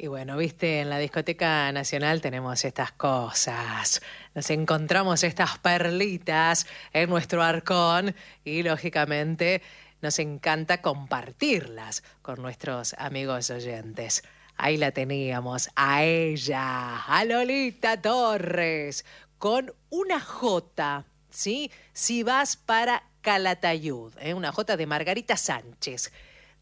Y bueno, viste, en la Discoteca Nacional tenemos estas cosas. Nos encontramos estas perlitas en nuestro arcón y, lógicamente, nos encanta compartirlas con nuestros amigos oyentes. Ahí la teníamos, a ella, a Lolita Torres, con una J, ¿sí? Si vas para Calatayud, una J de Margarita Sánchez.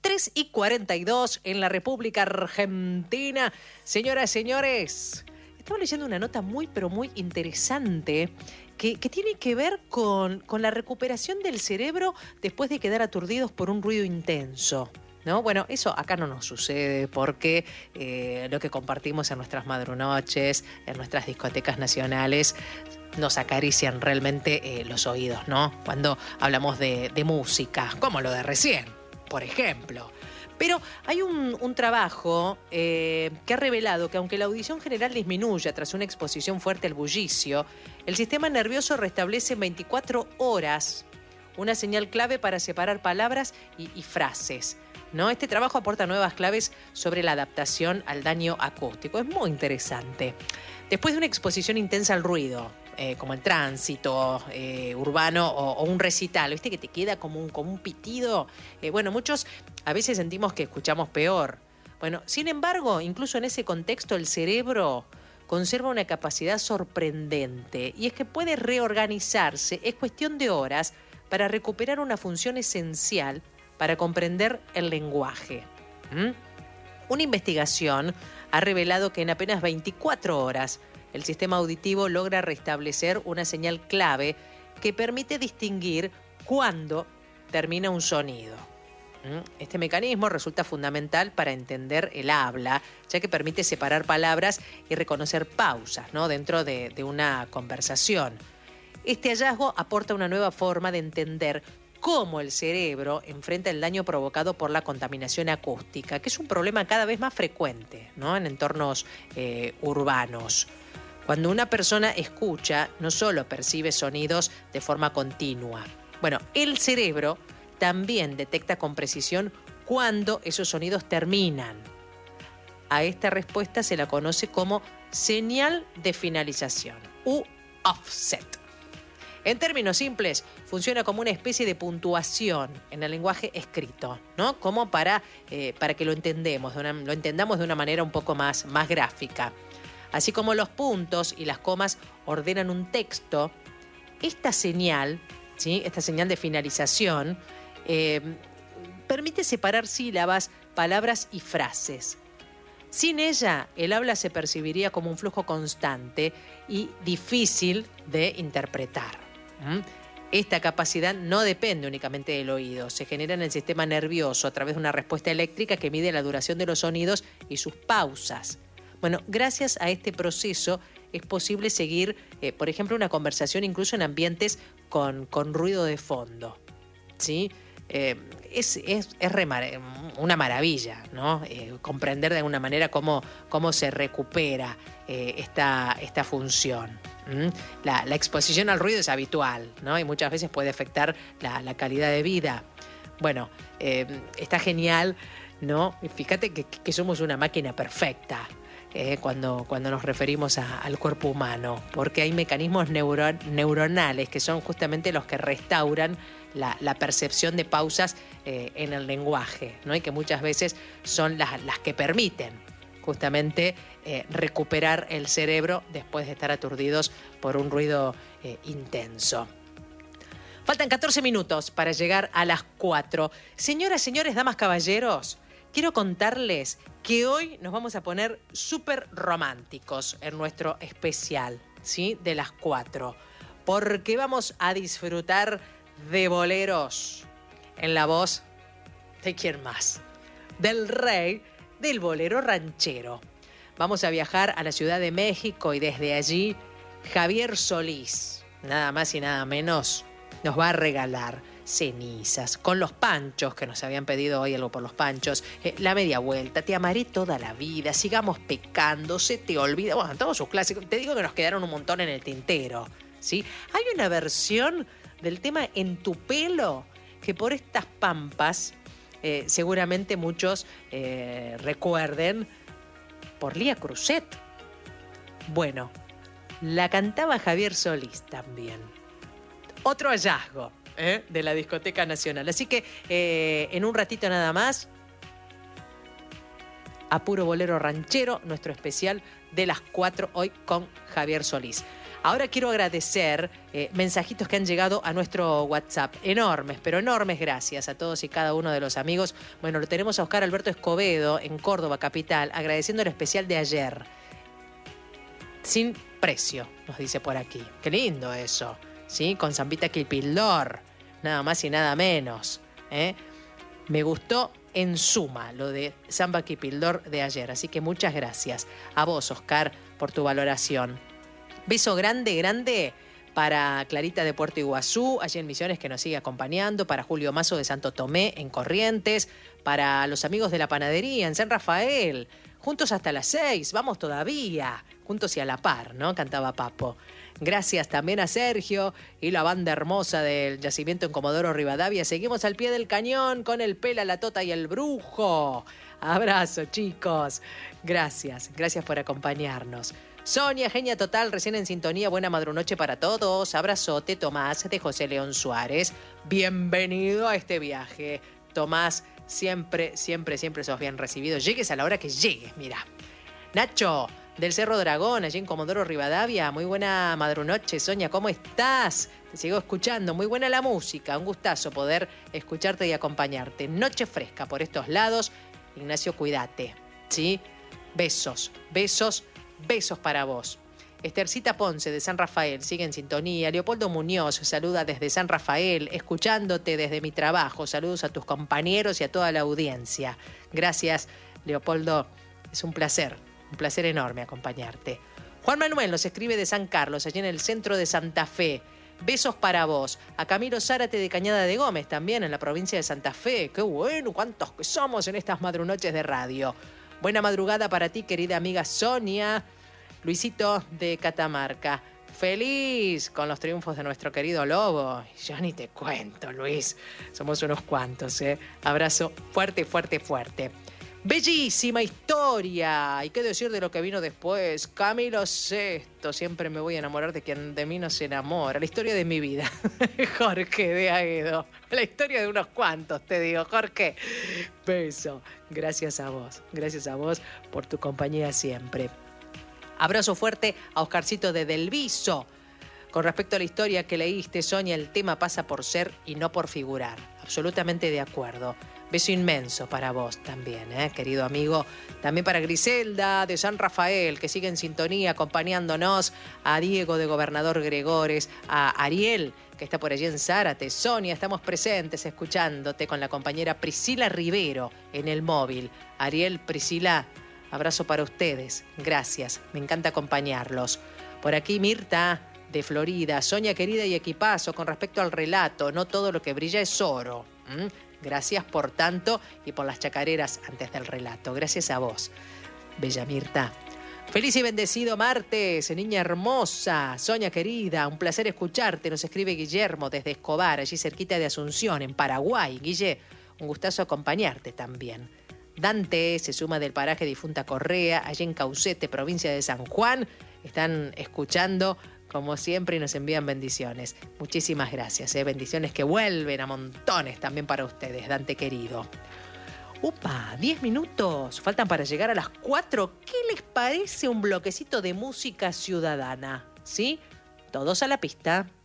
3:42 en la República Argentina. Señoras, señores, estaba leyendo una nota muy, pero muy interesante que tiene que ver con la recuperación del cerebro después de quedar aturdidos por un ruido intenso, ¿no? Bueno, eso acá no nos sucede porque lo que compartimos en nuestras madrunoches, en nuestras discotecas nacionales, nos acarician realmente los oídos, ¿no? Cuando hablamos de música, como lo de recién, por ejemplo. Pero hay un trabajo que ha revelado que aunque la audición general disminuya tras una exposición fuerte al bullicio, el sistema nervioso restablece en 24 horas una señal clave para separar palabras y frases, ¿no? Este trabajo aporta nuevas claves sobre la adaptación al daño acústico. Es muy interesante. Después de una exposición intensa al ruido, como el tránsito urbano o un recital, ¿viste? Que te queda como un pitido. Bueno, muchos a veces sentimos que escuchamos peor. Bueno, sin embargo, incluso en ese contexto, el cerebro conserva una capacidad sorprendente y es que puede reorganizarse, es cuestión de horas, para recuperar una función esencial para comprender el lenguaje. Una investigación ha revelado que en apenas 24 horas el sistema auditivo logra restablecer una señal clave que permite distinguir cuándo termina un sonido. Este mecanismo resulta fundamental para entender el habla, ya que permite separar palabras y reconocer pausas, ¿no? dentro de una conversación. Este hallazgo aporta una nueva forma de entender cómo el cerebro enfrenta el daño provocado por la contaminación acústica, que es un problema cada vez más frecuente, ¿no? en entornos urbanos. Cuando una persona escucha, no solo percibe sonidos de forma continua. Bueno, el cerebro también detecta con precisión cuándo esos sonidos terminan. A esta respuesta se la conoce como señal de finalización, u offset. En términos simples, funciona como una especie de puntuación en el lenguaje escrito, ¿no? Como para que lo entendamos de una manera un poco más gráfica. Así como los puntos y las comas ordenan un texto, esta señal, ¿sí? Esta señal de finalización permite separar sílabas, palabras y frases. Sin ella, el habla se percibiría como un flujo constante y difícil de interpretar. Esta capacidad no depende únicamente del oído, se genera en el sistema nervioso a través de una respuesta eléctrica que mide la duración de los sonidos y sus pausas. Bueno, gracias a este proceso es posible seguir, por ejemplo, una conversación incluso en ambientes con ruido de fondo, ¿sí? Es una maravilla, ¿no? Comprender de alguna manera cómo se recupera esta función. La exposición al ruido es habitual, ¿no? Y muchas veces puede afectar la calidad de vida. Bueno, está genial, ¿no? Fíjate que somos una máquina perfecta. Cuando nos referimos al cuerpo humano, porque hay mecanismos neuronales que son justamente los que restauran la percepción de pausas en el lenguaje, ¿no? Y que muchas veces son las que permiten justamente recuperar el cerebro después de estar aturdidos por un ruido intenso. Faltan 14 minutos para llegar a las 4. Señoras, señores, damas, caballeros, quiero contarles que hoy nos vamos a poner súper románticos en nuestro especial, ¿sí? De las 4, porque vamos a disfrutar de boleros en la voz de ¿quién más? Del rey del bolero ranchero. Vamos a viajar a la Ciudad de México y desde allí Javier Solís, nada más y nada menos, nos va a regalar cenizas, con los panchos, que nos habían pedido hoy algo por los panchos, la media vuelta, te amaré toda la vida, sigamos pecando, se te olvida, bueno, todos sus clásicos, te digo que nos quedaron un montón en el tintero, ¿sí? Hay una versión del tema En tu pelo, que por estas pampas seguramente muchos recuerden, por Lía Cruzet. Bueno, la cantaba Javier Solís también. Otro hallazgo de la Discoteca Nacional. Así que en un ratito nada más, a puro bolero ranchero, nuestro especial de las 4 hoy con Javier Solís. Ahora quiero agradecer mensajitos que han llegado a nuestro WhatsApp. Enormes, pero enormes gracias a todos y cada uno de los amigos. Bueno, lo tenemos a Oscar Alberto Escobedo en Córdoba, capital, agradeciendo el especial de ayer. Sin precio, nos dice por aquí. Qué lindo eso, ¿sí? Con Zambita Quipildor, nada más y nada menos. Me gustó en suma lo de Samba Quipildor de ayer. Así que muchas gracias a vos, Oscar, por tu valoración. Beso grande, grande para Clarita de Puerto Iguazú, allí en Misiones, que nos sigue acompañando, para Julio Mazo de Santo Tomé, en Corrientes, para los amigos de la panadería en San Rafael, juntos hasta las 6, vamos todavía, juntos y a la par, ¿no? Cantaba Papo. Gracias también a Sergio y la banda hermosa del yacimiento en Comodoro Rivadavia. Seguimos al pie del cañón con el Pela, la Tota y el Brujo. Abrazo, chicos. Gracias por acompañarnos. Sonia, genia total, recién en sintonía. Buena madrunoche para todos. Abrazote, Tomás, de José León Suárez. Bienvenido a este viaje. Tomás, siempre sos bien recibido. Llegues a la hora que llegues, mira. Nacho, del Cerro Dragón, allí en Comodoro Rivadavia. Muy buena madrunoche, Sonia, ¿cómo estás? Te sigo escuchando. Muy buena la música. Un gustazo poder escucharte y acompañarte. Noche fresca por estos lados. Ignacio, cuídate, ¿sí? Besos para vos. Estercita Ponce de San Rafael sigue en sintonía. Leopoldo Muñoz saluda desde San Rafael, escuchándote desde mi trabajo. Saludos a tus compañeros y a toda la audiencia. Gracias, Leopoldo. Es un placer enorme acompañarte. Juan Manuel nos escribe de San Carlos, allí en el centro de Santa Fe. Besos para vos. A Camilo Zárate de Cañada de Gómez, también en la provincia de Santa Fe. ¡Qué bueno! ¡Cuántos que somos en estas madrunoches de radio! Buena madrugada para ti, querida amiga Sonia. Luisito de Catamarca. Feliz con los triunfos de nuestro querido Lobo. Yo ni te cuento, Luis. Somos unos cuantos, ¿eh? Abrazo fuerte. Bellísima historia. ¿Y qué decir de lo que vino después? Camilo Sesto. Siempre me voy a enamorar de quien de mí no se enamora. La historia de mi vida. Jorge de Aedo. La historia de unos cuantos, te digo, Jorge. Beso. Gracias a vos por tu compañía siempre. Abrazo fuerte a Oscarcito de Del Viso. Con respecto a la historia que leíste, Sonia, el tema pasa por ser y no por figurar. Absolutamente de acuerdo. Beso inmenso para vos también, querido amigo. También para Griselda de San Rafael, que sigue en sintonía acompañándonos. A Diego de Gobernador Gregores. A Ariel, que está por allí en Zárate. Sonia, estamos presentes escuchándote con la compañera Priscila Rivero en el móvil. Ariel, Priscila, abrazo para ustedes. Gracias, me encanta acompañarlos. Por aquí Mirta de Florida. Sonia, querida, y equipazo, con respecto al relato, no todo lo que brilla es oro. Gracias por tanto y por las chacareras antes del relato. Gracias a vos, bella Mirta. Feliz y bendecido martes, niña hermosa. Sonia, querida, un placer escucharte. Nos escribe Guillermo desde Escobar, allí cerquita de Asunción, en Paraguay. Guille, un gustazo acompañarte también. Dante se suma del paraje Difunta Correa, allí en Caucete, provincia de San Juan. Están escuchando como siempre y nos envían bendiciones. Muchísimas gracias, bendiciones que vuelven a montones también para ustedes, Dante querido. 10 minutos, faltan para llegar a las 4. ¿Qué les parece un bloquecito de música ciudadana? ¿Sí? Todos a la pista.